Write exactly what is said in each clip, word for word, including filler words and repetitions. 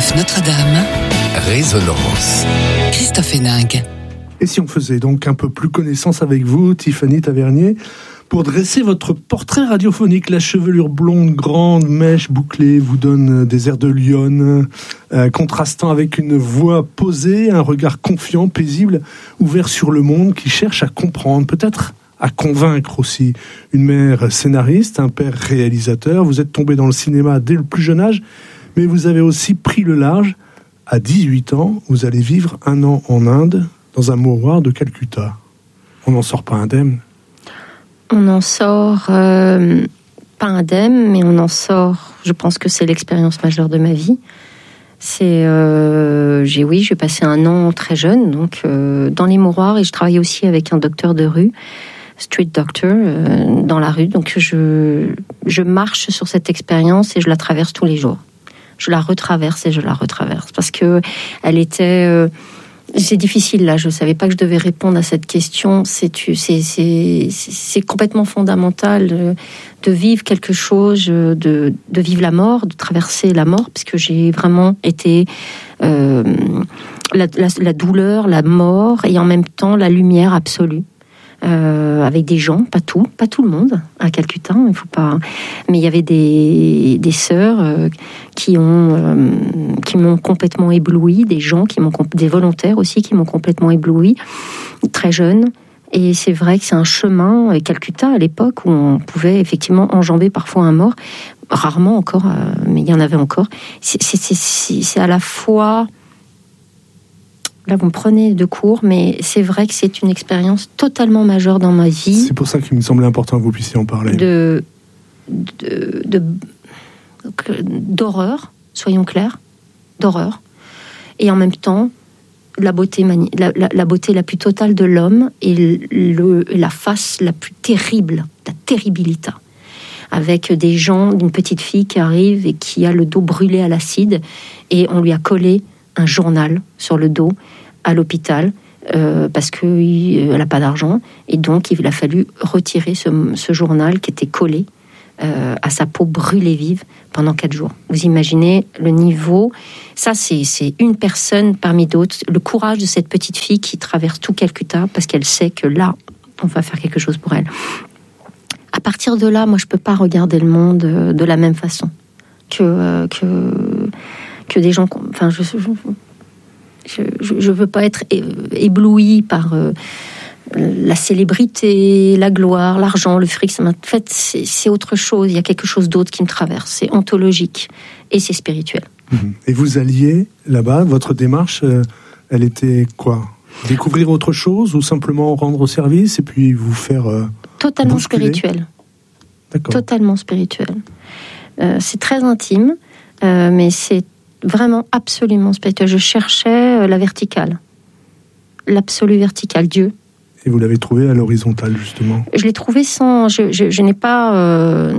France Notre-Dame. Résonance. Christophe Héninck. Et si on faisait donc un peu plus connaissance avec vous, Tiffany Tavernier, pour dresser votre portrait radiophonique? La chevelure blonde, grande, mèche bouclée, vous donne des airs de lionne, euh, contrastant avec une voix posée, un regard confiant, paisible, ouvert sur le monde, qui cherche à comprendre, peut-être à convaincre aussi. Une mère scénariste, un père réalisateur, vous êtes tombé dans le cinéma dès le plus jeune âge, mais vous avez aussi pris le large. À dix-huit ans, vous allez vivre un an en Inde, dans un mouroir de Calcutta. On n'en sort pas indemne. On en sort, euh, pas indemne, mais on en sort, je pense que c'est l'expérience majeure de ma vie. C'est, euh, j'ai, oui, j'ai passé un an très jeune, donc euh, dans les mouroirs, et je travaillais aussi avec un docteur de rue, street doctor, euh, dans la rue. Donc je, je marche sur cette expérience et je la traverse tous les jours. Je la retraverse et je la retraverse, parce que elle était... Euh, C'est difficile, là, je ne savais pas que je devais répondre à cette question. C'est, c'est, c'est, c'est complètement fondamental de, de vivre quelque chose, de, de vivre la mort, de traverser la mort, puisque j'ai vraiment été euh, la, la, la douleur, la mort, et en même temps la lumière absolue. Euh, avec des gens, pas tout, pas tout le monde à Calcutta, il faut pas. Mais il y avait des des sœurs euh, qui ont euh, qui m'ont complètement ébloui, des gens qui m'ont des volontaires aussi qui m'ont complètement ébloui, très jeune. Et c'est vrai que c'est un chemin, Calcutta à l'époque, où on pouvait effectivement enjamber parfois un mort, rarement encore, euh, mais il y en avait encore. C'est c'est c'est, c'est à la fois. Là, vous me prenez de court, mais c'est vrai que c'est une expérience totalement majeure dans ma vie. C'est pour ça qu'il me semblait important que vous puissiez en parler. De, de, de, d'horreur, soyons clairs, d'horreur. Et en même temps, la beauté, mani- la, la, la beauté la plus totale de l'homme et le, la face la plus terrible, la terribilité. Avec des gens, d'une petite fille qui arrive et qui a le dos brûlé à l'acide, et on lui a collé un journal sur le dos à l'hôpital euh, parce qu'elle n'a pas d'argent, et donc il a fallu retirer ce, ce journal qui était collé euh, à sa peau brûlée vive pendant quatre jours. Vous imaginez le niveau. Ça, c'est, c'est une personne parmi d'autres. Le courage de cette petite fille qui traverse tout Calcutta parce qu'elle sait que là, on va faire quelque chose pour elle. À partir de là, moi, je ne peux pas regarder le monde de la même façon que... Euh, que que des gens, enfin, je je, je, je veux pas être ébloui par euh, la célébrité, la gloire, l'argent, le fric. En fait, c'est, c'est autre chose. Il y a quelque chose d'autre qui me traverse. C'est ontologique et c'est spirituel. Et vous alliez là-bas, votre démarche, euh, elle était quoi? Découvrir autre chose ou simplement rendre service et puis vous faire euh, totalement bousculer? Spirituel. D'accord. Totalement spirituel. Euh, c'est très intime, euh, mais c'est vraiment absolument spirituel. Je cherchais la verticale, l'absolu vertical, Dieu. Et vous l'avez trouvé à l'horizontale, justement? Je l'ai trouvé sans... Je, je, je n'ai pas... Euh,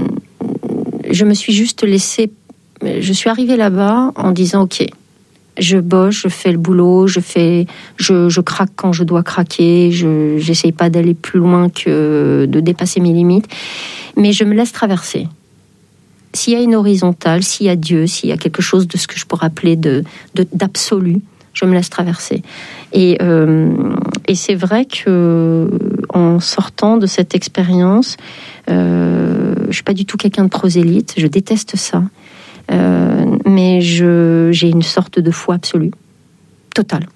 je me suis juste laissée... Je suis arrivée là-bas en disant, ok, je bosse, je fais le boulot, je, fais, je, je craque quand je dois craquer, je n'essaye pas d'aller plus loin que de dépasser mes limites, mais je me laisse traverser. S'il y a une horizontale, s'il y a Dieu, s'il y a quelque chose de ce que je pourrais appeler de, de, d'absolu, je me laisse traverser. Et, euh, et c'est vrai que en sortant de cette expérience, euh, je ne suis pas du tout quelqu'un de prosélyte, je déteste ça, euh, mais je, j'ai une sorte de foi absolue, totale.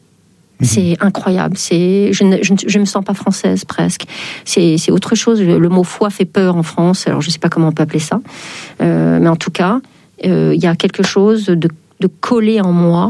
C'est incroyable. C'est, je ne je, je me sens pas française presque. C'est, c'est autre chose. Le mot foi fait peur en France. Alors je sais pas comment on peut appeler ça, euh, mais en tout cas, il euh, y a quelque chose de, de collé en moi,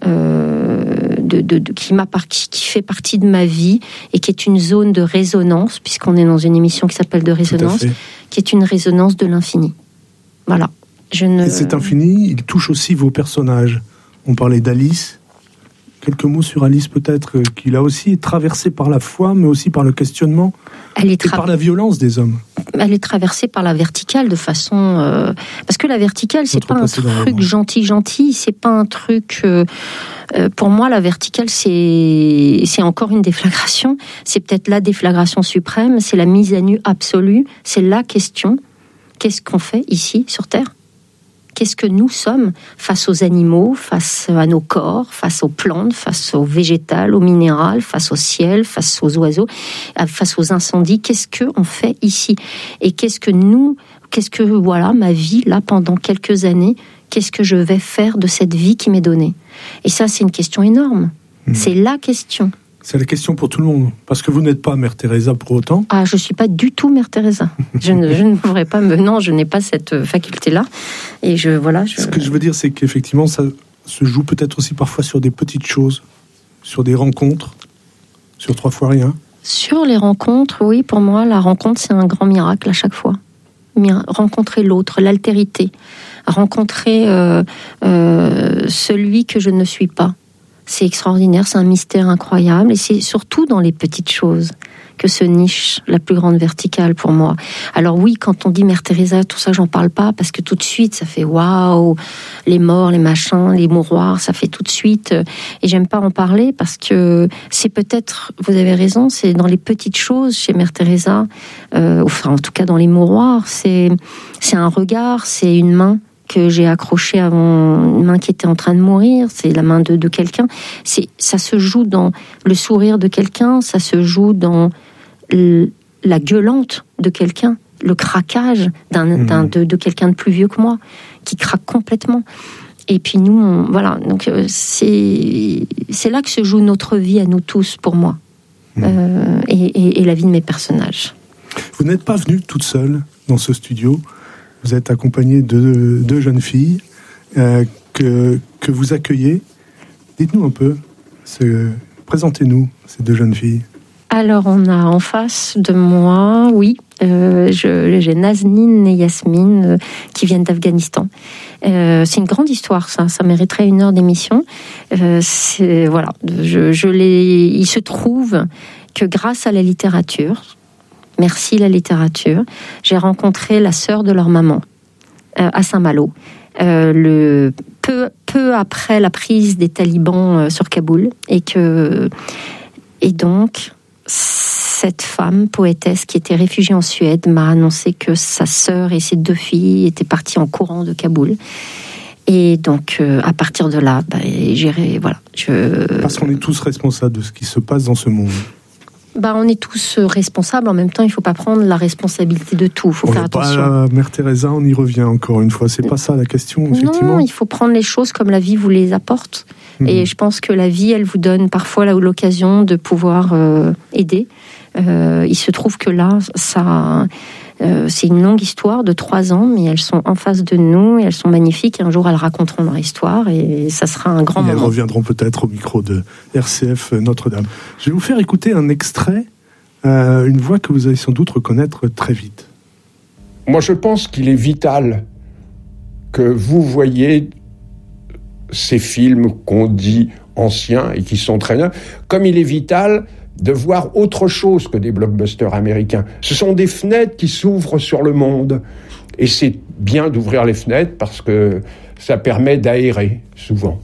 euh, de, de, de qui m'a qui, qui fait partie de ma vie et qui est une zone de résonance, puisqu'on est dans une émission qui s'appelle de résonance, qui est une résonance de l'infini. Voilà. Je ne... Et cet infini, il touche aussi vos personnages. On parlait d'Alice. Quelques mots sur Alice, peut-être, qui là aussi est traversée par la foi, mais aussi par le questionnement, elle est tra- et par la violence des hommes. Elle est traversée par la verticale de façon... Euh, parce que la verticale, c'est Votre pas un truc gentil-gentil, c'est pas un truc... Euh, euh, pour moi, la verticale, c'est, c'est encore une déflagration. C'est peut-être la déflagration suprême, c'est la mise à nu absolue, c'est la question. Qu'est-ce qu'on fait ici, sur Terre ? Qu'est-ce que nous sommes face aux animaux, face à nos corps, face aux plantes, face aux végétales, aux minérales, face au ciel, face aux oiseaux, face aux incendies. Qu'est-ce qu'on fait ici? Et qu'est-ce que nous, qu'est-ce que, voilà, ma vie, là, pendant quelques années, qu'est-ce que je vais faire de cette vie qui m'est donnée? Et ça, c'est une question énorme. Mmh. C'est la question. C'est la question pour tout le monde, parce que vous n'êtes pas Mère Teresa pour autant. Ah, je suis pas du tout Mère Teresa. je, ne, je ne pourrais pas me... Non, je n'ai pas cette faculté-là. Et je, voilà, je... Ce que je veux dire, c'est qu'effectivement, ça se joue peut-être aussi parfois sur des petites choses, sur des rencontres, sur trois fois rien. Sur les rencontres, oui, pour moi, la rencontre, c'est un grand miracle à chaque fois. Rencontrer l'autre, l'altérité. Rencontrer euh, euh, celui que je ne suis pas. C'est extraordinaire, c'est un mystère incroyable, et c'est surtout dans les petites choses que se niche la plus grande verticale pour moi. Alors oui, quand on dit Mère Teresa, tout ça, j'en parle pas, parce que tout de suite, ça fait waouh, les morts, les machins, les mouroirs, ça fait tout de suite, et j'aime pas en parler, parce que c'est peut-être, vous avez raison, c'est dans les petites choses chez Mère Teresa, euh, enfin en tout cas dans les mouroirs, c'est, c'est un regard, c'est une main que j'ai accroché avant, une main qui était en train de mourir, c'est la main de, de quelqu'un. C'est, ça se joue dans le sourire de quelqu'un, ça se joue dans le, la gueulante de quelqu'un, le craquage d'un, mmh. d'un, de, de quelqu'un de plus vieux que moi, qui craque complètement. Et puis nous, on, voilà, donc c'est, c'est là que se joue notre vie à nous tous, pour moi, mmh. euh, et, et, et la vie de mes personnages. Vous n'êtes pas venue toute seule dans ce studio. Vous êtes accompagnée de deux jeunes filles euh, que, que vous accueillez. Dites-nous un peu, ce, présentez-nous ces deux jeunes filles. Alors, on a en face de moi, oui, euh, je, j'ai Naznine et Yasmine euh, qui viennent d'Afghanistan. Euh, c'est une grande histoire, ça, ça mériterait une heure d'émission. Euh, c'est, voilà, je, je les, il se trouve que grâce à la littérature, merci la littérature, j'ai rencontré la sœur de leur maman euh, à Saint-Malo, euh, le, peu, peu après la prise des talibans euh, sur Kaboul, et que et donc cette femme poétesse qui était réfugiée en Suède m'a annoncé que sa sœur et ses deux filles étaient parties en courant de Kaboul. Et donc, euh, à partir de là, bah, j'ai, voilà, je... Parce qu'on est tous responsables de ce qui se passe dans ce monde. Bah, on est tous responsables. En même temps, il ne faut pas prendre la responsabilité de tout. Il faut on faire attention. Pas Mère Teresa, on y revient encore une fois. C'est pas ça la question, effectivement. Non, il faut prendre les choses comme la vie vous les apporte. Mmh. Et je pense que la vie, elle vous donne parfois l'occasion de pouvoir euh, aider. Euh, il se trouve que là, ça, euh, c'est une longue histoire de trois ans, mais elles sont en face de nous et elles sont magnifiques. Et un jour, elles raconteront leur histoire et ça sera un grand et moment. Elles reviendront peut-être au micro de R C F Notre-Dame. Je vais vous faire écouter un extrait, euh, une voix que vous allez sans doute reconnaître très vite. Moi, je pense qu'il est vital que vous voyez ces films qu'on dit anciens et qui sont très bien, comme il est vital de voir autre chose que des blockbusters américains. Ce sont des fenêtres qui s'ouvrent sur le monde. Et c'est bien d'ouvrir les fenêtres parce que ça permet d'aérer souvent.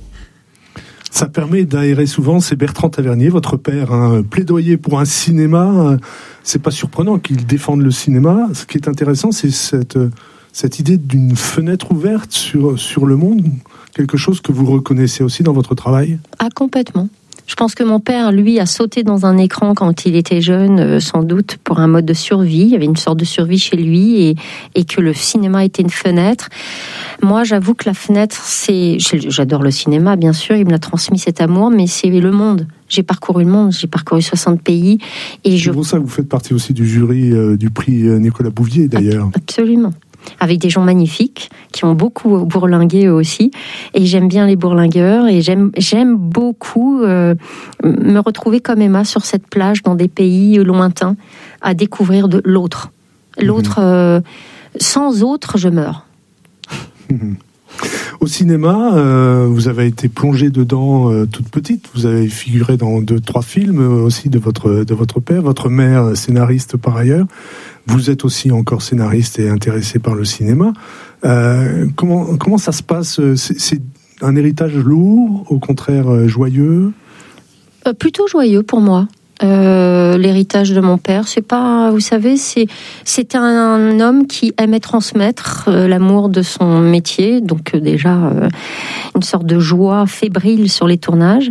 Ça permet d'aérer souvent. C'est Bertrand Tavernier, votre père, un plaidoyer pour un cinéma. C'est pas surprenant qu'il défende le cinéma. Ce qui est intéressant, c'est cette, cette idée d'une fenêtre ouverte sur, sur le monde. Quelque chose que vous reconnaissez aussi dans votre travail ? Ah, complètement. Je pense que mon père, lui, a sauté dans un écran quand il était jeune, euh, sans doute pour un mode de survie. Il y avait une sorte de survie chez lui et, et que le cinéma était une fenêtre. Moi, j'avoue que la fenêtre, c'est... J'adore le cinéma, bien sûr, il me l'a transmis cet amour, mais c'est le monde. J'ai parcouru le monde, j'ai parcouru soixante pays. Et je... C'est pour ça que vous faites partie aussi du jury euh, du prix Nicolas Bouvier, d'ailleurs. Absolument. Avec des gens magnifiques qui ont beaucoup bourlingué eux aussi, et j'aime bien les bourlingueurs et j'aime j'aime beaucoup euh, me retrouver comme Emma sur cette plage dans des pays lointains à découvrir de l'autre. L'autre, mmh. euh, sans autre, je meurs. Au cinéma, euh, vous avez été plongée dedans euh, toute petite. Vous avez figuré dans deux, trois films euh, aussi de votre de votre père, votre mère scénariste par ailleurs. Vous êtes aussi encore scénariste et intéressé par le cinéma. Euh, comment comment ça se passe ? C'est, c'est un héritage lourd, au contraire joyeux ? euh, Plutôt joyeux pour moi. Euh, l'héritage de mon père, c'est pas, vous savez, c'est c'était un, un homme qui aimait transmettre euh, l'amour de son métier, donc euh, déjà euh, une sorte de joie fébrile sur les tournages.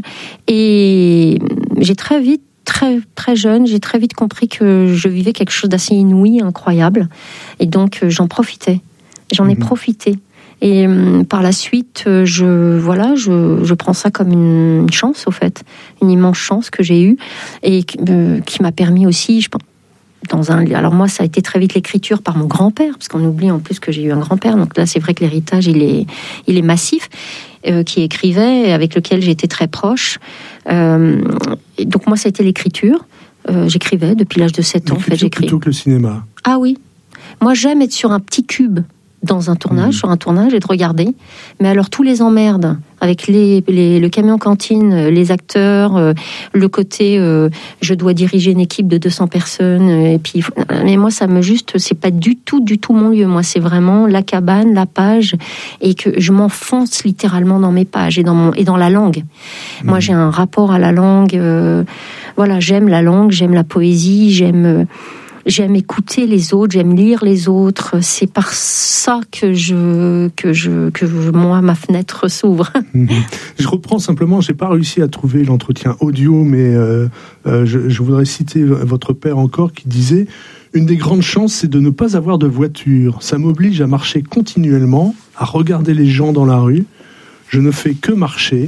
Et j'ai très vite, très très jeune, j'ai très vite compris que je vivais quelque chose d'assez inouï, incroyable, et donc euh, j'en profitais, j'en ai mmh. profité. Et euh, par la suite, euh, je voilà, je, je prends ça comme une, une chance, au fait, une immense chance que j'ai eue et euh, qui m'a permis aussi, je pense, dans un. Alors moi, ça a été très vite l'écriture par mon grand-père, parce qu'on oublie en plus que j'ai eu un grand-père. Donc là, c'est vrai que l'héritage, il est, il est massif, euh, qui écrivait, avec lequel j'étais très proche. Euh, et donc moi, ça a été l'écriture. Euh, j'écrivais depuis l'âge de sept ans. En fait, j'écris. Plutôt que le cinéma. Ah oui. Moi, j'aime être sur un petit cube dans un tournage, mmh. sur un tournage, et de regarder. Mais alors, tous les emmerdes, avec les, les, le camion cantine, les acteurs, euh, le côté, euh, je dois diriger une équipe de deux cents personnes, et puis, mais moi, ça me juste, c'est pas du tout, du tout mon lieu. Moi, c'est vraiment la cabane, la page, et que je m'enfonce littéralement dans mes pages et dans mon, et dans la langue. Mmh. Moi, j'ai un rapport à la langue, euh, voilà, j'aime la langue, j'aime la poésie, j'aime, euh, J'aime écouter les autres, j'aime lire les autres. C'est par ça que je, que je, que je, moi, ma fenêtre s'ouvre. Je reprends simplement, j'ai pas réussi à trouver l'entretien audio, mais euh, euh, je, je voudrais citer votre père encore qui disait « Une des grandes chances, c'est de ne pas avoir de voiture. Ça m'oblige à marcher continuellement, à regarder les gens dans la rue. Je ne fais que marcher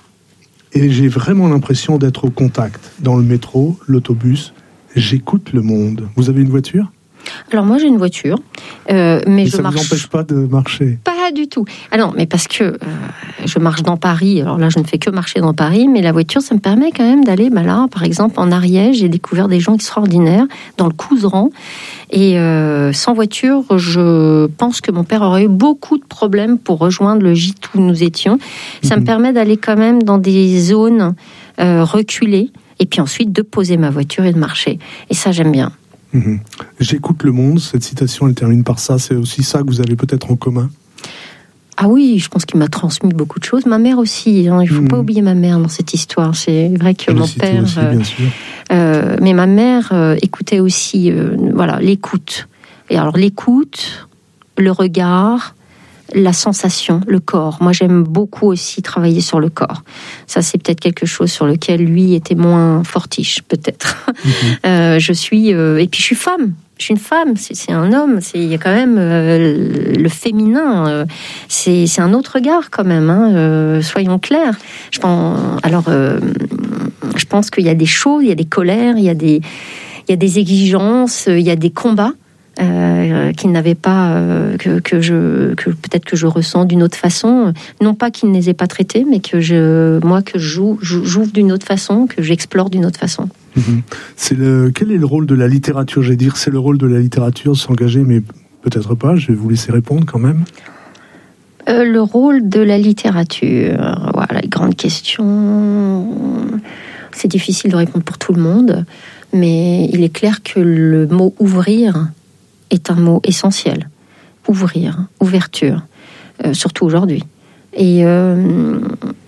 et j'ai vraiment l'impression d'être au contact. Dans le métro, l'autobus, j'écoute le monde. » Vous avez une voiture ? Alors moi j'ai une voiture, euh, mais, mais je ça marche. Ça ne vous empêche pas de marcher ? Pas du tout. Ah non, mais parce que euh, je marche dans Paris. Alors là, je ne fais que marcher dans Paris, mais la voiture, ça me permet quand même d'aller. Bah là, par exemple, en Ariège, j'ai découvert des gens extraordinaires dans le Couserans. Et euh, sans voiture, je pense que mon père aurait eu beaucoup de problèmes pour rejoindre le gîte où nous étions. Ça mmh. me permet d'aller quand même dans des zones euh, reculées. Et puis ensuite, de poser ma voiture et de marcher. Et ça, j'aime bien. Mmh. J'écoute le monde. Cette citation, elle termine par ça. C'est aussi ça que vous avez peut-être en commun. Ah oui, je pense qu'il m'a transmis beaucoup de choses. Ma mère aussi. Hein. Il ne faut mmh. pas oublier ma mère dans cette histoire. C'est vrai que elle mon père... Aussi, bien sûr. Euh, mais ma mère euh, écoutait aussi euh, voilà, l'écoute. Et alors, l'écoute, le regard... la sensation, le corps. Moi, j'aime beaucoup aussi travailler sur le corps. Ça, c'est peut-être quelque chose sur lequel lui était moins fortiche, peut-être. Mm-hmm. Euh, je suis... Euh, et puis, je suis femme. Je suis une femme. C'est, c'est un homme. C'est, il y a quand même euh, le féminin. Euh, c'est, c'est un autre regard, quand même. Hein, euh, soyons clairs. Je pense, alors, euh, je pense qu'il y a des choses, il y a des colères, il y a des, il y a des exigences, il y a des combats. Euh, qu'il n'avait pas, euh, que, que je, que peut-être que je ressens d'une autre façon, non pas qu'il ne les ait pas traités, mais que je, moi, que je joue, j'ouvre d'une autre façon, que j'explore d'une autre façon. Mmh. C'est le, quel est le rôle de la littérature ? J'allais dire, c'est le rôle de la littérature de s'engager, mais peut-être pas. Je vais vous laisser répondre quand même. Euh, le rôle de la littérature, voilà, grande question. C'est difficile de répondre pour tout le monde, mais il est clair que le mot ouvrir est un mot essentiel. Ouvrir, ouverture, euh, surtout aujourd'hui. Et, euh,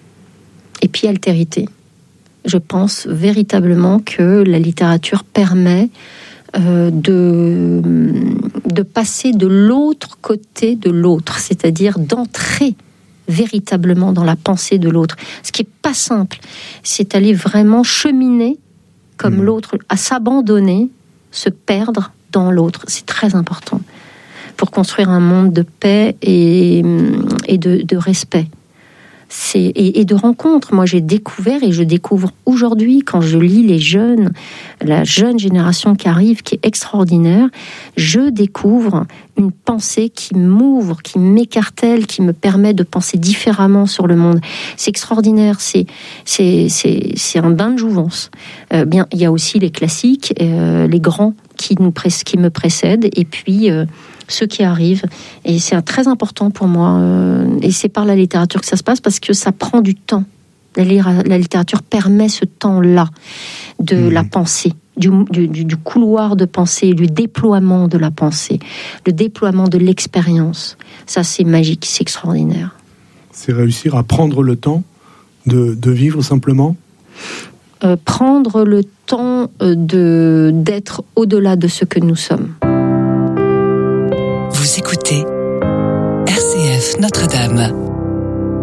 et puis altérité. Je pense véritablement que la littérature permet euh, de, de passer de l'autre côté de l'autre, c'est-à-dire d'entrer véritablement dans la pensée de l'autre. Ce qui n'est pas simple, c'est aller vraiment cheminer comme mmh. l'autre, à s'abandonner, se perdre dans l'autre. C'est très important pour construire un monde de paix et, et de, de respect. C'est, et, et de rencontres. Moi, j'ai découvert et je découvre aujourd'hui, quand je lis les jeunes, la jeune génération qui arrive, qui est extraordinaire, je découvre une pensée qui m'ouvre, qui m'écartèle, qui me permet de penser différemment sur le monde. C'est extraordinaire, c'est, c'est, c'est, c'est un bain de jouvence. Euh, bien, il y a aussi les classiques, euh, les grands qui, nous, qui me précèdent, et puis... Euh, ceux qui arrivent, et c'est très important pour moi, et c'est par la littérature que ça se passe, parce que ça prend du temps. La, la littérature permet ce temps-là de mmh. la pensée, du, du, du couloir de pensée, du déploiement de la pensée, le déploiement de l'expérience. Ça, c'est magique, c'est extraordinaire. C'est réussir à prendre le temps de, de vivre simplement ? euh, prendre le temps euh, de, d'être au-delà de ce que nous sommes. Vous écoutez R C F Notre-Dame.